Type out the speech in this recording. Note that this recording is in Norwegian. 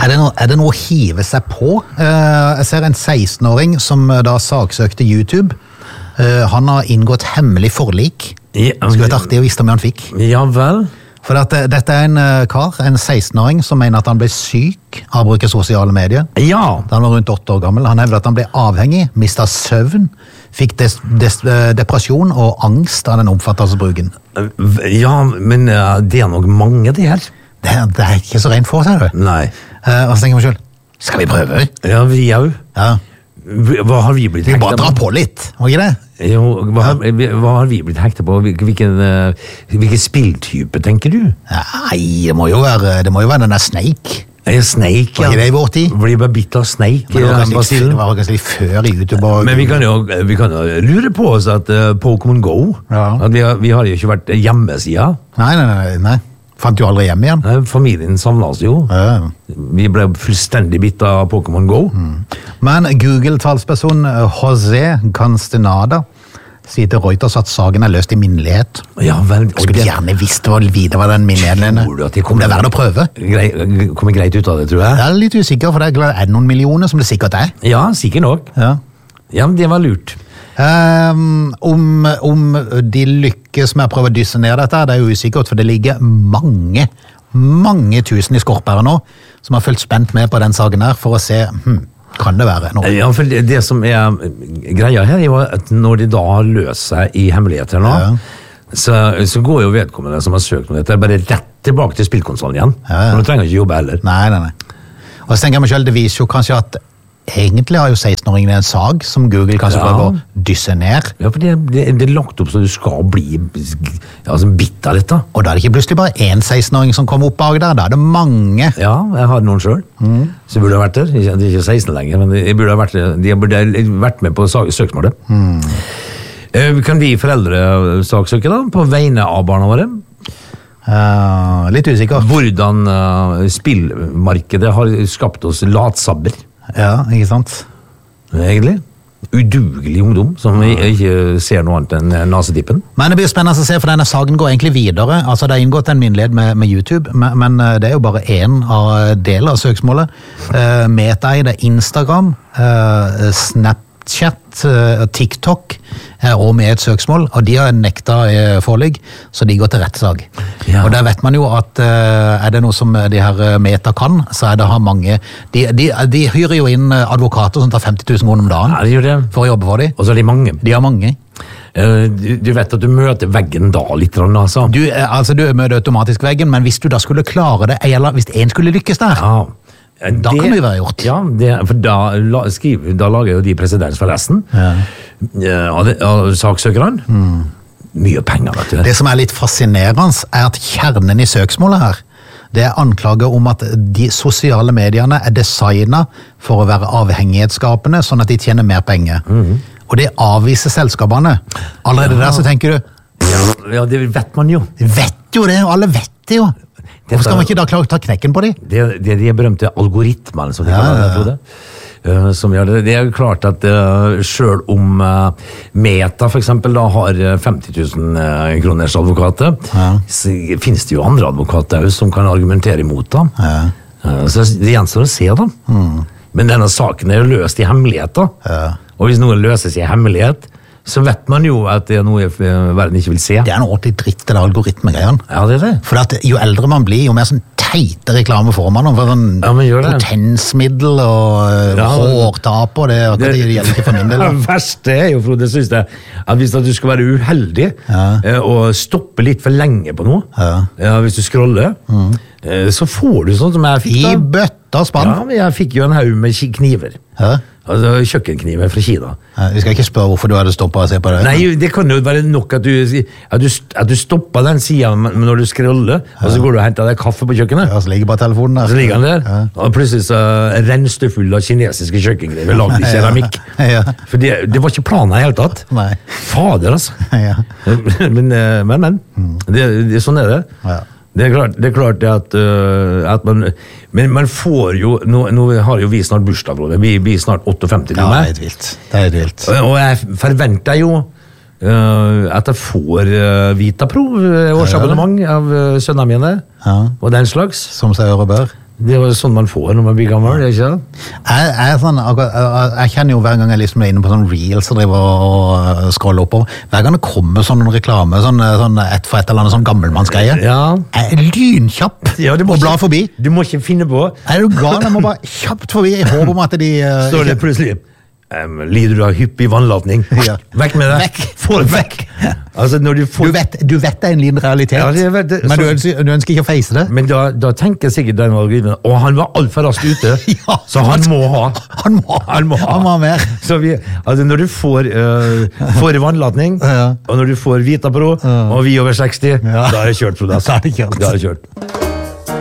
Er det noe å hive seg på? Jeg ser en 16-åring som da saksøkte YouTube. Han har inngått hemmelig forlik. Skulle vært artig å visste om han fikk. Ja vel. For dette en kar, en 16-åring, som mener at han ble syk av å bruke sosiale medier. Ja. Da han var rundt 8 år gammel. Han hevdet at han ble avhengig, mistet søvn, fikk depresjon og angst av den omfattende bruken. Ja, men det nok mange det her. Det ikke så rent for seg, du. Nei. Og så tenker jeg meg selv, skal vi prøve? Ja, vi jo. Ja. Hva har vi blitt Vi hektet bare dra på litt, må ikke det? Jo, hva har vi blitt hektet på? Hvilken spilltype, tenker du? Nei, det må jo være den der Snake. Snake, ja. Var ikke det i vår tid? Blir bare bitt av Snake. Det var kanskje litt før i YouTube. Men vi kan jo lure på oss at Pokémon Go, at vi har jo ikke vært hjemmesida. Nei. Fant jo aldri hjem igjen. Familien samlet oss jo. Ja. Vi ble fullstendig bitt av Pokémon Go. Men Google-talsperson José Castaneda sier til Reuters at saken løst i minnelighet. Ja, vel. Skulle gjerne visst videre hva den minneligheten om det verdt å prøve. Kommer greit ut av det, tror jeg. Jeg litt usikker, for det er noen millioner som det sikkert er. Ja, sikkert nok. Ja, det var lurt. Om de lykkes med å prøve å dysse ned dette, det er jo usikkert, for det ligger mange tusen i skorpere nå, som har følt spent med på den saken her, for å se, kan det være noe? Ja, for det som er greia her, er jo at når de da har løst seg i hemmeligheter nå, så går jo vedkommende som har søkt om dette, bare rett tilbake til spillkonsolen igjen. For nå trenger ikke jobbe heller. Nei. Og så tenker jeg meg selv, det viser jo kanskje at egentlig har jo 16-åringen en sag som Google kanskje prøver å dysse ned. Ja, for det er lagt opp så du skal bli bitt av dette. Og da er det ikke plutselig bare en 16-åring som kommer opp bak der, da er det mange. Ja, jeg har noen selv, så jeg burde ha vært der. De er ikke 16 lenger, men de burde ha vært med på søksmålet. Kan vi foreldre saksøke da, på vegne av barna våre? Litt usikker. Hvordan spillmarkedet har skapt oss latsabber. Ja, ikke sant? Egentlig. Udugelig ungdom som ikke ser noe annet enn nasetippen. Men det blir spennende å se, for denne saken går egentlig videre. Altså, det har inngått en minnelighet med YouTube, men det er jo bare en del av søksmålet. Meta i det Instagram, Snapchat, TikTok og med et søksmål, og de har nekta forlig, så de går til rettssag. Og der vet man jo at er det noe som de her Meta kan, så er det har mange, de hyrer jo inn advokater som tar 50 000 kroner om dagen for å jobbe for dem. Og så er de mange. De har mange. Du vet at du møter veggen da litt, altså. Du møter automatisk veggen, men hvis du da skulle klare det, eller hvis en skulle lykkes der, da kan det jo være gjort. Ja, for da lager jo de presedens for resten av saksøkerne. Mye penger, vet du. Det som er litt fascinerende er at kjernen i søksmålet her, det er anklager om at de sosiale mediene er designet for å være avhengighetsskapende, sånn at de tjener mer penger. Og det avviser selskapene. Allerede der så tenker du Ja, det vet man jo. Vet jo det, og alle vet det jo. Hvorfor skal man ikke da klare å ta knekken på dem? Det er de berømte algoritmene som de kaller det. Som gjør det. Det er jo klart at selv om Meta for eksempel da har 50 000 kroners advokater, så finnes det jo andre advokater som kan argumentere imot da. Så det gjenstår å se da. Men denne saken er jo løst i hemmeligheter. Og hvis noe løses i hemmelighet, så vet man jo at det er noe verden ikke vil se. Det er noe ordentlig dritt, det der algoritmegreien. Ja, det er det. For at jo eldre man blir, jo mer sånn teite reklame får man, for sånn potensmiddel og hårtap og det gjelder ikke for min del. Det verste er jo, Frode, synes jeg, at hvis du skal være uheldig og stoppe litt for lenge på noe, hvis du scroller, så får du sånn som jeg fikk da. I bøtta spann. Ja, jeg fikk jo en haug med kniver. Altså kjøkkenkniver fra Kina. Vi skal ikke spørre hvorfor du hadde stoppet å se på det. Nei, det kan jo være nok at du stopper den siden når du scroller, og så går du og henter deg kaffe på kjøkkenet. Ja, så ligger bare telefonen der. Så ligger den der, og plutselig så renste full av kinesiske kjøkkenkniver lagd i keramikk. For det var ikke planen i hele tatt. Nei. Fader, altså. Men. Sånn er det. Det er klart at man får jo nå har jo vi snart bursdag, Frode. Vi blir snart 58 Ja, det er helt vilt. Og jeg forventer jo at jeg får Vitapro årsabonnement av sønnene mine og den slags. Som seg og bør. Det er jo sånn man får når man blir gammel, det er ikke det? Jeg kjenner jo hver gang jeg liksom er inne på sånn reels og driver og scroller oppover, hver gang det kommer sånn reklame, sånn ett for et eller annet sånn gammelmannsgreie, jeg er lynkjapp og bla forbi. Du må ikke finne på. Er du gal? Jeg må bare kjapt forbi, jeg håper om at de... Står det plutselig, lider du av hyppig vannlatning? Ja. Vekk med det! Få det vekk! Altså, når du får... Du vet det er en liten realitet, men du ønsker ikke å face det. Men da tenker sikkert den algoritmen, og han var alt for raskt ute, så han må ha. Han må ha mer. Så altså, når du får vannlatning, og når du får Vitapro, og vi over 60, da er det kjørt, Frode. Da er det kjørt.